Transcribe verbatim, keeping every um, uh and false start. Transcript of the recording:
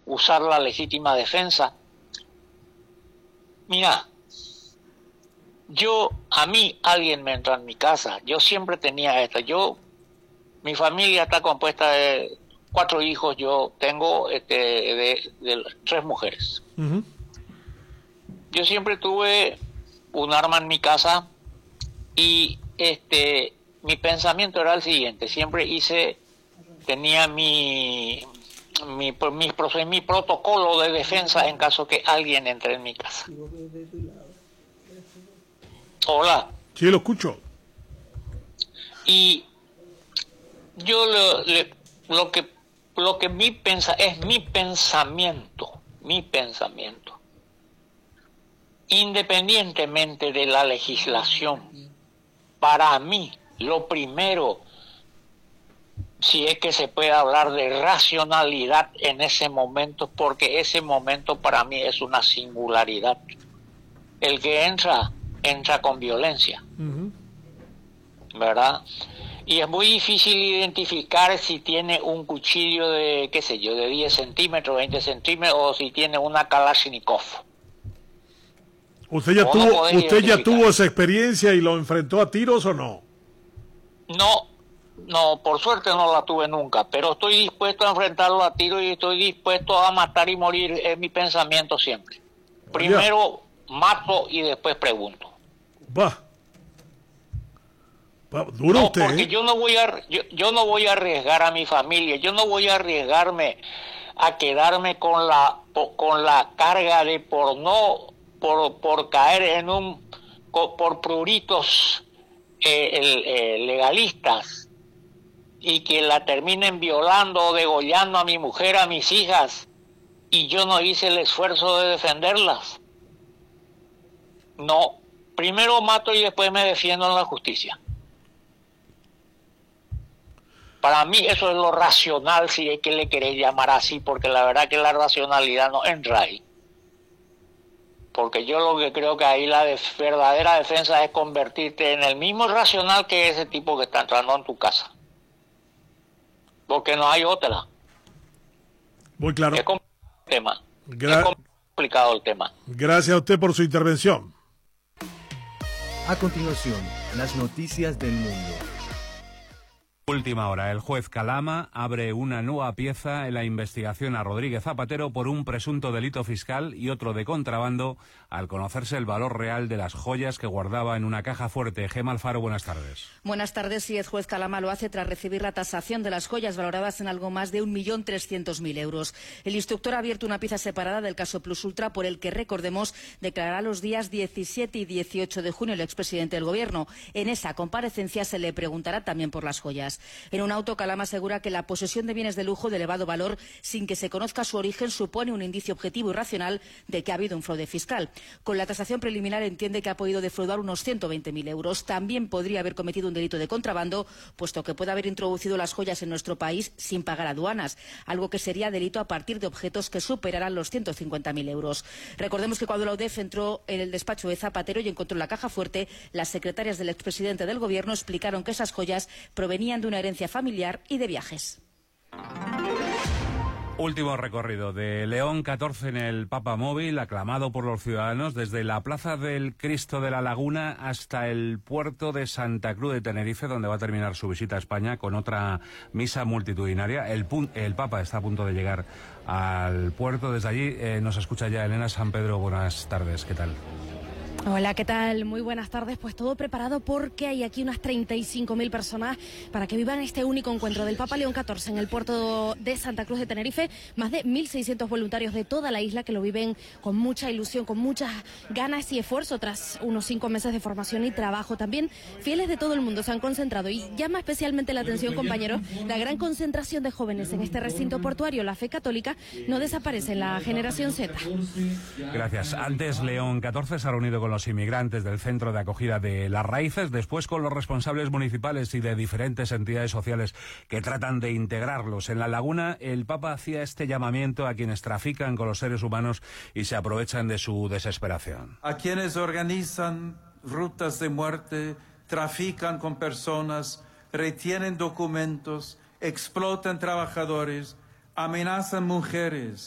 usar la legítima defensa. Mira, yo, a mí alguien me entra en mi casa, yo siempre tenía esto, yo, mi familia está compuesta de cuatro hijos, yo tengo este, de, de tres mujeres. Uh-huh. Yo siempre tuve un arma en mi casa y este mi pensamiento era el siguiente, siempre hice, tenía mi mi, mi, mi, mi protocolo de defensa en caso que alguien entre en mi casa. Hola. Sí, lo escucho. Y yo lo, le, lo que lo que mi pensa es mi pensamiento, mi pensamiento. Independientemente de la legislación, para mí, lo primero, si es que se puede hablar de racionalidad en ese momento, porque ese momento para mí es una singularidad. El que entra, entra con violencia, uh-huh. ¿verdad? Y es muy difícil identificar si tiene un cuchillo de, qué sé yo, de diez centímetros, veinte centímetros, o si tiene una Kalashnikov. ¿Usted ya tuvo usted ya tuvo esa experiencia y lo enfrentó a tiros o no? No, no, por suerte no la tuve nunca, pero estoy dispuesto a enfrentarlo a tiros y estoy dispuesto a matar y morir, es mi pensamiento siempre. Primero mato y después pregunto. Va. Va duro no, usted. Porque ¿eh? yo no voy a yo, yo no voy a arriesgar a mi familia, yo no voy a arriesgarme a quedarme con la con la carga de por no Por, por caer en un, por pruritos eh, el, eh, legalistas y que la terminen violando o degollando a mi mujer, a mis hijas, y yo no hice el esfuerzo de defenderlas. No, primero mato y después me defiendo en la justicia. Para mí eso es lo racional, si es que le queréis llamar así, porque la verdad que la racionalidad no entra ahí. Porque yo lo que creo que ahí la de verdadera defensa es convertirte en el mismo racional que ese tipo que está entrando en tu casa. Porque no hay otra. Muy claro. Es complicado el tema. Gra- es complicado el tema. Gracias a usted por su intervención. A continuación, las noticias del mundo. Última hora. El juez Calama abre una nueva pieza en la investigación a Rodríguez Zapatero por un presunto delito fiscal y otro de contrabando al conocerse el valor real de las joyas que guardaba en una caja fuerte. Gemma Alfaro, buenas tardes. Buenas tardes. Y el juez Calama lo hace tras recibir la tasación de las joyas valoradas en algo más de un millón trescientos mil euros. El instructor ha abierto una pieza separada del caso Plus Ultra por el que, recordemos, declarará los días diecisiete y dieciocho de junio el expresidente del Gobierno. En esa comparecencia se le preguntará también por las joyas. En un auto, Calama asegura que la posesión de bienes de lujo de elevado valor sin que se conozca su origen supone un indicio objetivo y racional de que ha habido un fraude fiscal. Con la tasación preliminar entiende que ha podido defraudar unos ciento veinte mil euros. También podría haber cometido un delito de contrabando, puesto que puede haber introducido las joyas en nuestro país sin pagar aduanas, algo que sería delito a partir de objetos que superaran los ciento cincuenta mil euros. Recordemos que cuando la U D E F entró en el despacho de Zapatero y encontró la caja fuerte, las secretarias del expresidente del Gobierno explicaron que esas joyas provenían de una herencia familiar y de viajes. Último recorrido de León catorce en el Papa Móvil, aclamado por los ciudadanos desde la Plaza del Cristo de la Laguna hasta el puerto de Santa Cruz de Tenerife, donde va a terminar su visita a España con otra misa multitudinaria. El, el Papa está a punto de llegar al puerto. Desde allí eh, nos escucha ya Elena San Pedro. Buenas tardes, ¿qué tal? Hola, ¿qué tal? Muy buenas tardes. Pues todo preparado porque hay aquí unas treinta y cinco mil personas para que vivan este único encuentro del Papa León catorce en el puerto de Santa Cruz de Tenerife. Más de mil seiscientos voluntarios de toda la isla que lo viven con mucha ilusión, con muchas ganas y esfuerzo tras unos cinco meses de formación y trabajo. También fieles de todo el mundo se han concentrado y llama especialmente la atención, compañeros, la gran concentración de jóvenes en este recinto portuario. La fe católica no desaparece en la generación Z. Gracias. Antes León catorce se ha reunido con los inmigrantes del centro de acogida de Las Raíces, después con los responsables municipales y de diferentes entidades sociales que tratan de integrarlos. En La Laguna, el Papa hacía este llamamiento a quienes trafican con los seres humanos y se aprovechan de su desesperación. A quienes organizan rutas de muerte, trafican con personas, retienen documentos, explotan trabajadores, amenazan mujeres,